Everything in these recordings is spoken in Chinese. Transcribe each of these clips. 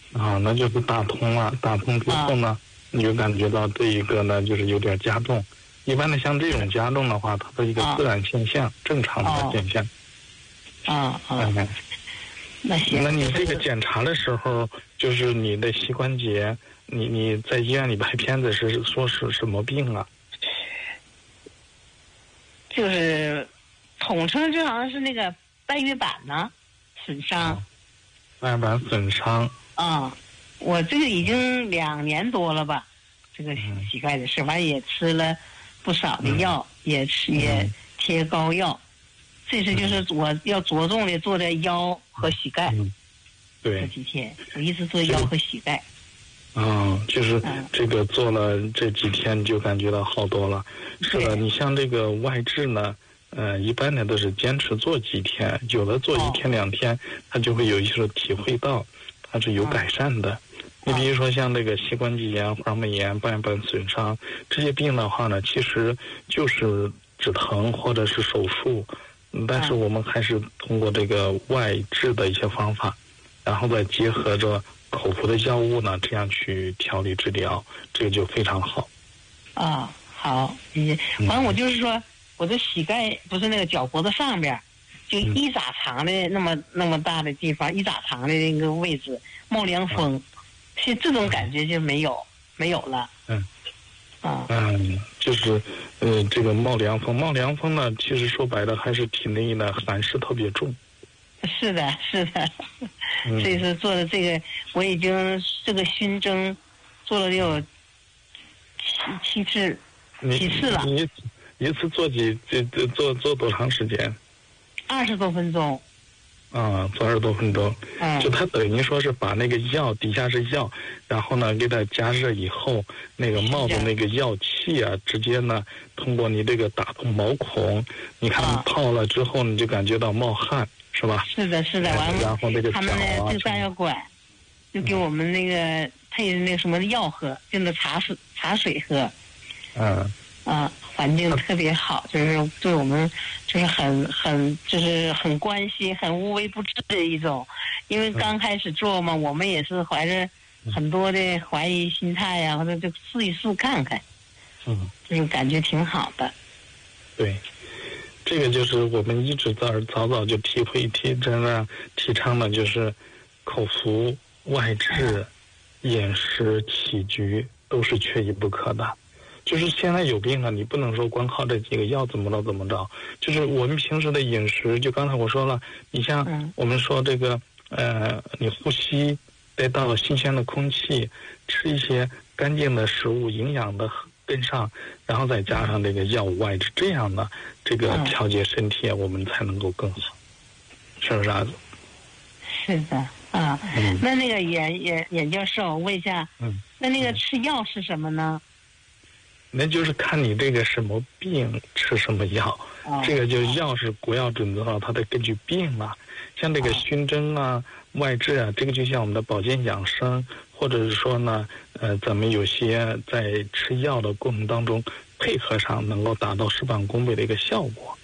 啊，那就是打通了。打通之后呢，你就感觉到这一个呢，就是有点加重。一般的像这种加重的话，它是一个自然现象，正常的现象。 那行。 那你这个检查的时候，就是你的膝关节，你在医院里拍片子是说是什么病啊？ 就是统称就好像是那个半月板呢损伤。 半月板损伤。 我这个已经2年多了吧，这个膝盖的事，完也吃了不少的药，也贴膏药。这次就是我要着重的做在腰和膝盖。 对， 这几天我一直做腰和膝盖。 就是这个做了这几天就感觉到好多了。是的，你像这个外痔呢，一般的都是坚持做几天，有的做1天2天，他就会有一些体会到它是有改善的。你比如说像这个膝关节炎、滑膜炎、半月板损伤这些病的话呢，其实就是止疼或者是手术，但是我们还是通过这个外痔的一些方法，然后再结合着口服的药物呢，这样去调理治疗，这个就非常好。 好，反正我就是说，我的膝盖不是那个脚脖子上边，就一拃长的那么大的地方，一拃长的那个位置冒凉风，现这种感觉就没有了。 就是这个冒凉风呢，其实说白了还是体内的寒湿特别重。 是的。这次做的这个，我已经这个熏蒸做了得有七次了。 你一次做多长时间 ？20多分钟。 做20多分钟。就它等于说是把那个药底下是药，然后呢给它加热以后，那个冒的那个药气啊，直接呢通过你这个打通毛孔，你看泡了之后，你就感觉到冒汗，是吧？ 是的。完了， 然后那个他们呢就炸药馆，就给我们那个配那个什么药喝，就那茶水喝。环境特别好，就是对我们就是很关心、很无微不至的一种。因为刚开始做嘛，我们也是怀着很多的怀疑心态呀，或者就试一试看看。就是感觉挺好的。 对，这个就是我们一直早就提倡的，就是口服、外痔、饮食、起居都是缺一不可的。就是现在有病了，你不能说光靠这几个药怎么着，就是我们平时的饮食，就刚才我说了，你像我们说这个你呼吸得到新鲜的空气，吃一些干净的食物，营养的跟上，然后再加上这个药物外痔，这样呢，这个调节身体我们才能够更好，是不是啊？ 是的。那个严教授，我问一下，那个吃药是什么呢？ 那就是看你这个什么病吃什么药，这个就药是国药准则，它得根据病啊。像这个熏蒸啊、外痔啊，这个就像我们的保健养生，或者是说呢，咱们有些在吃药的过程当中配合上，能够达到事半功倍的一个效果。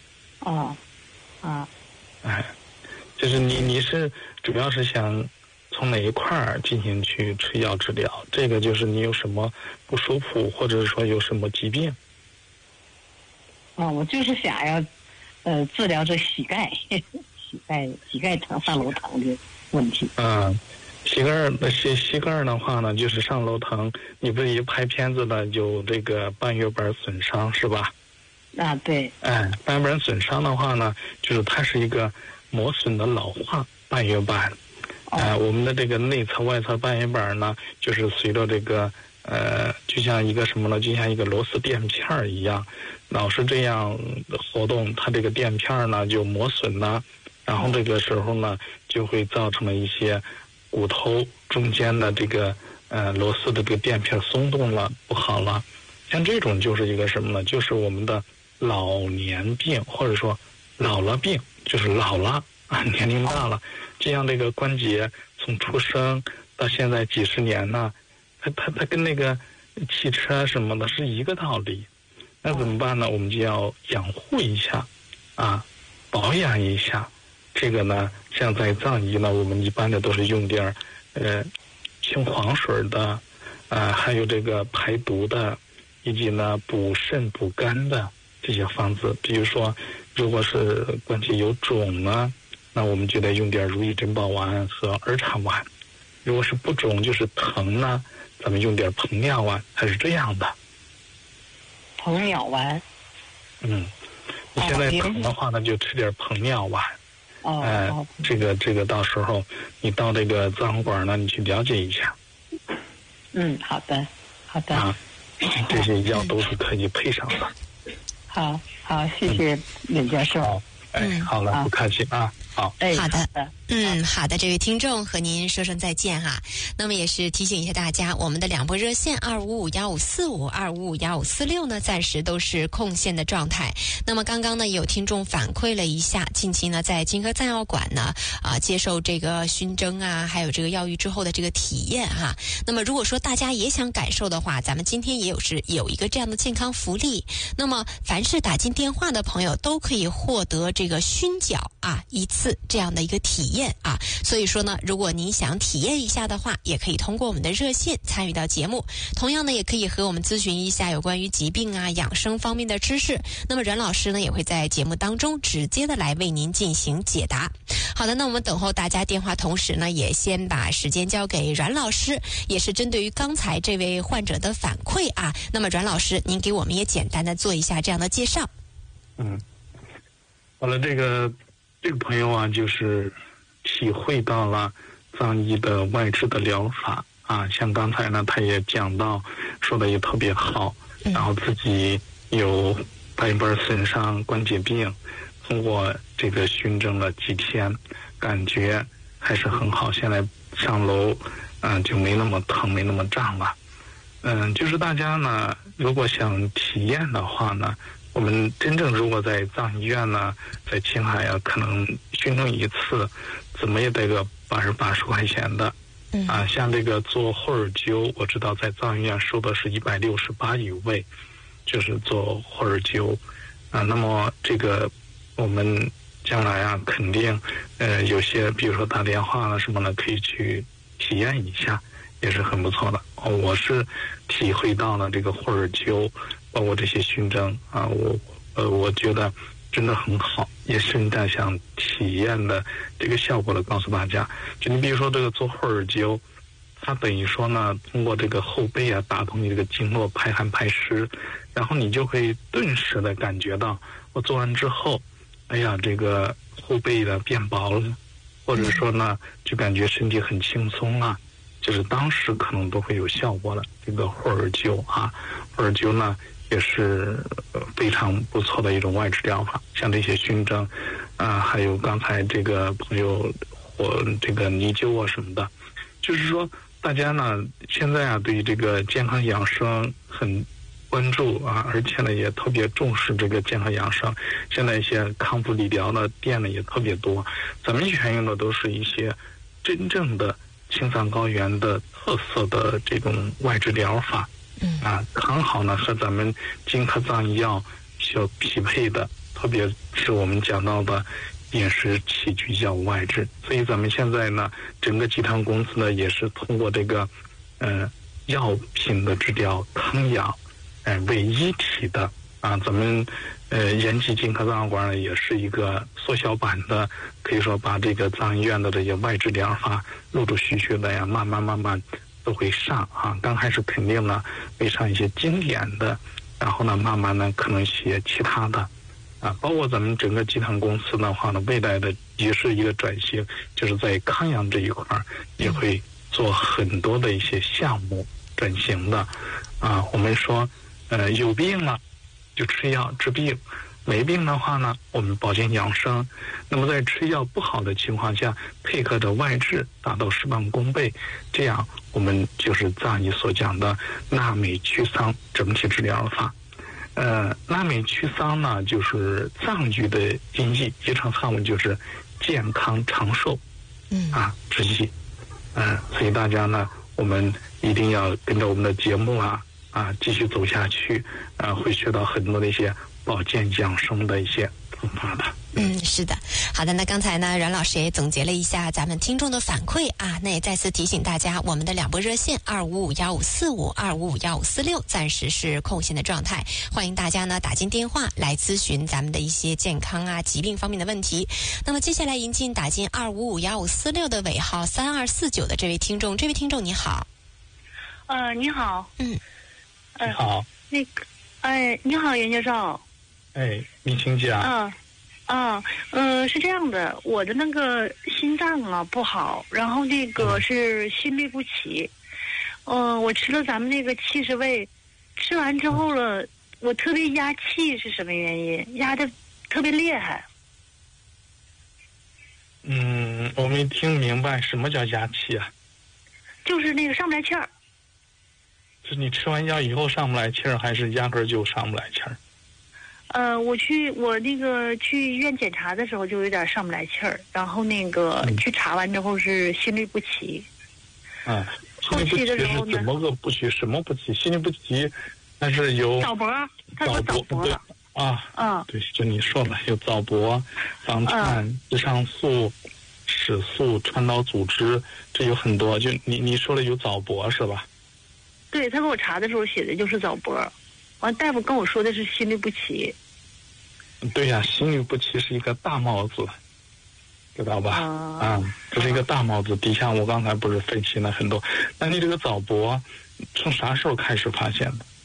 就是你是主要是想从哪一块儿进行去吃药治疗？这个就是你有什么不舒服，或者是说有什么疾病？ 我就是想要治疗这膝盖疼、上楼疼的问题。 膝盖的话呢，就是上楼疼。你不是一拍片子的有这个半月板损伤是吧？ 对。 半月板损伤的话呢，就是它是一个磨损的老化半月板。我们的这个内侧、外侧半月板呢，就是随着这个就像一个什么呢？就像一个螺丝垫片一样，老是这样活动，它这个垫片呢就磨损了，然后这个时候呢就会造成了一些骨头中间的这个螺丝的这个垫片松动了，不好了。像这种就是一个什么呢？就是我们的老年病，或者说老了病，就是老了年龄大了。这样这个关节从出生到现在几十年呢，它跟那个汽车什么的是一个道理。那怎么办呢？我们就要养护一下保养一下。这个呢，像在藏医呢，我们一般的都是用点清黄水的，还有这个排毒的，以及呢补肾补肝的这些方子。比如说，如果是关节有肿呢，那我们就得用点如意珍宝丸和儿茶丸；如果是不肿就是疼呢，咱们用点膨尿丸，它是这样的。 膨尿丸。 你现在疼的话呢，就吃点膨尿丸。这个到时候你到这个藏红馆呢，你去了解一下。 好的，好的。 这些药都是可以配上的。 好，谢谢尹教授。 好了，不客气啊。好， 好的，好的，这位听众和您说声再见哈。那么也是提醒一下大家，我们的2部热线2551545、2551546呢，暂时都是空线的状态。那么刚刚呢，有听众反馈了一下，近期呢在金科藏药馆呢接受这个熏蒸还有这个药浴之后的这个体验哈。那么如果说大家也想感受的话，咱们今天也有一个这样的健康福利。那么凡是打进电话的朋友都可以获得这个熏脚一次这样的一个体验所以说呢，如果您想体验一下的话，也可以通过我们的热线参与到节目。同样呢，也可以和我们咨询一下有关于疾病养生方面的知识。那么阮老师呢，也会在节目当中直接的来为您进行解答。好的，那我们等候大家电话，同时呢，也先把时间交给阮老师，也是针对于刚才这位患者的反馈那么阮老师，您给我们也简单的做一下这样的介绍。 好了，这个朋友就是体会到了藏医的外治的疗法像刚才呢，他也讲到，说的也特别好，然后自己有半一半损伤关节病，通过这个熏蒸了几天，感觉还是很好，现在上楼就没那么疼，没那么胀了。就是大家呢，如果想体验的话呢，我们真正如果在藏医院呢，在青海可能熏蒸一次怎么也得个80块钱的像这个做霍尔灸，我知道在藏医院收的是168一位，就是做霍尔灸那么这个我们将来肯定有些比如说打电话了什么的，可以去体验一下，也是很不错的。我是体会到了这个霍尔灸包括这些熏蒸我觉得真的很好，也是在想体验的这个效果的告诉大家。就你比如说这个做霍尔灸，它等于说呢，通过这个后背打通你这个经络，排寒排湿，然后你就可以顿时的感觉到，我做完之后，哎呀，这个后背变薄了，或者说呢，就感觉身体很轻松就是当时可能都会有效果了。这个霍尔灸霍尔灸呢也是非常不错的一种外治疗法，像这些熏蒸还有刚才这个朋友或这个泥灸什么的，就是说大家呢现在对于这个健康养生很关注而且呢也特别重视这个健康养生。现在一些康复理疗的店呢也特别多，咱们选用的都是一些真正的青藏高原的特色的这种外治疗法刚好呢和咱们金科藏医药所匹配的，特别是我们讲到的饮食起居药物外治。所以咱们现在呢，整个集团公司呢也是通过这个药品的治疗康养为一体的咱们延吉金科藏药馆呢也是一个缩小版的，可以说把这个藏医院的这些外治疗法陆陆续续的慢慢都会上刚开始肯定呢会上一些经典的，然后呢慢慢呢可能写其他的包括咱们整个集团公司的话呢，未来的也是一个转型，就是在康养这一块也会做很多的一些项目转型的我们说有病了就吃药治病，没病的话呢我们保健养生。那么在吃药不好的情况下，配合着外治达到事半功倍，这样我们就是藏医所讲的纳美祛桑整体治疗法。纳美祛桑呢就是藏语的音译，译成汉文就是健康长寿之意所以大家呢我们一定要跟着我们的节目继续走下去会学到很多的一些保健养生的一些方法的。 是的。好的，那刚才呢，阮老师也总结了一下咱们听众的反馈啊，那也再次提醒大家，我们的两拨热线255-1545、255-1546暂时是空闲的状态，欢迎大家呢打进电话来咨询咱们的一些健康啊、疾病方面的问题。那么接下来迎进打进255-1546的尾号3249的这位听众，你好。 你好。 你好。 你好，袁教授。 你请讲。 是这样的，我的那个心脏啊不好，然后那个是心律不齐。我吃了咱们那个气势胃，吃完之后了，我特别压气，是什么原因？压的特别厉害。 我没听明白什么叫压气啊？ 就是那个上不来气儿。 是你吃完药以后上不来气儿，还是压根儿就上不来气儿？ 我那个去医院检查的时候就有点上不来气儿，然后那个去查完之后是心律不齐。 心律不齐是怎么个不齐？什么不齐？心律不齐，但是有早搏，他说早搏了。 对，就你说的有早搏、房颤、胰上素、室素、传导组织，这有很多。就你说的有早搏是吧？ 对，他给我查的时候写的就是早搏，完大夫跟我说的是心律不齐。 对呀，心律不齐是一个大帽子，知道吧？这是一个大帽子，底下我刚才不是分析了很多。那你这个早搏从啥时候开始发现的？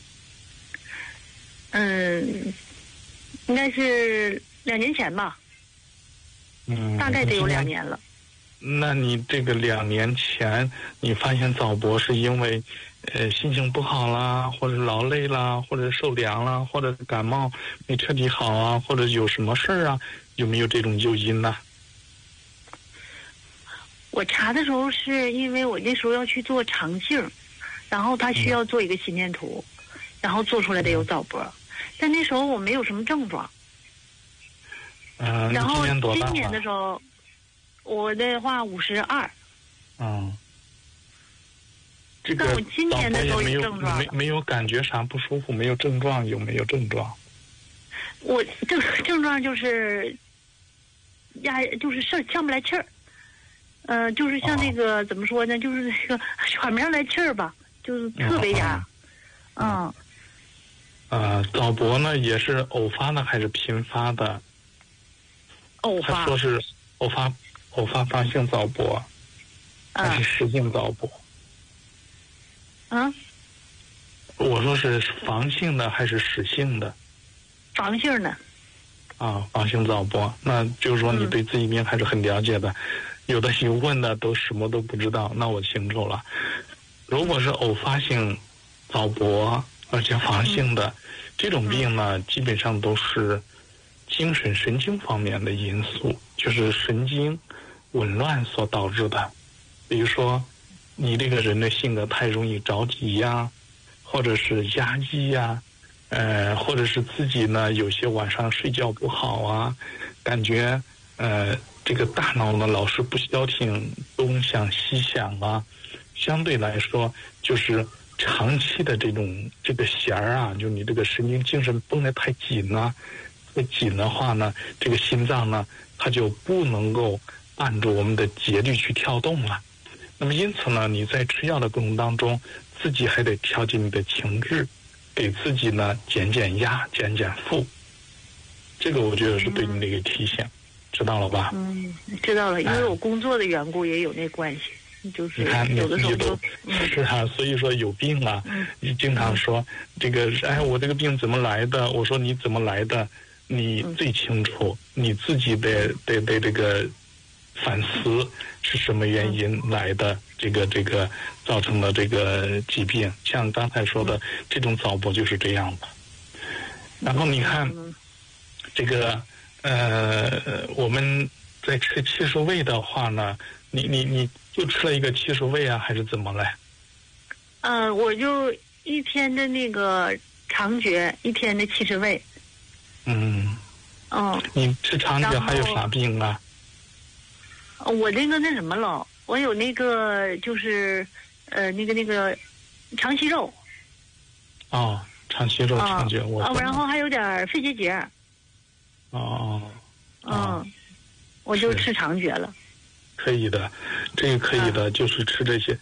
应该是2年前吧。大概得有2年了。 那你这个2年前你发现早搏是因为心情不好啦，或者劳累啦，或者受凉啦，或者感冒没彻底好啊，或者有什么事儿啊？有没有这种诱因呢？ 我查的时候是因为我那时候要去做肠镜，然后他需要做一个心电图，然后做出来的有早搏，但那时候我没有什么症状。然后今年的时候，我的话52。 这个我今年的时候有症状， 没有感觉啥不舒服，没有症状，有没有症状？ 我这个症状就是就是上不来气儿，就是像那个怎么说呢，就是那个喘不上来气儿吧，就是特别压。 早搏呢也是偶发的还是频发的？ 偶发。 他说是偶发性早搏，还是实性早搏？我说是防性的还是实性的？ 防性的。 防性早搏，那就是说你对自己病还是很了解的。有的疑问的都什么都不知道，那我清楚了。如果是偶发性早搏，而且防性的这种病呢，基本上都是精神经方面的因素，就是神经紊乱所导致的。比如说你这个人的性格太容易着急呀，或者是压抑呀，或者是自己呢有些晚上睡觉不好啊，感觉这个大脑呢老是不消停，东想西想啊，相对来说就是长期的这个弦儿啊，就你这个神经精神绷得太紧了，太紧的话呢，这个心脏呢它就不能够按照我们的节律去跳动了。那么因此呢，你在吃药的过程当中，自己还得调节你的情志，给自己呢减压、减负。这个我觉得是对你的一个提醒，知道了吧？ 知道了，因为我工作的缘故也有那关系，就是有的时候是啊，所以说有病啊，你经常说这个，我这个病怎么来的？我说你怎么来的，你最清楚，你自己得这个反思是什么原因来的，这个造成的这个疾病。像刚才说的这种早搏就是这样的。然后你看这个我们在吃气数位的话呢，你就吃了一个气数位啊，还是怎么来？ 我就1天的那个肠诀，1天的气数位。 你吃肠诀还有啥病啊？ 我那什么了，我有那个就是那个肠息肉。 肠息肉肠诀然后还有点肺结节。 我就吃肠蕨了。 可以的，这个可以的，就是吃这些。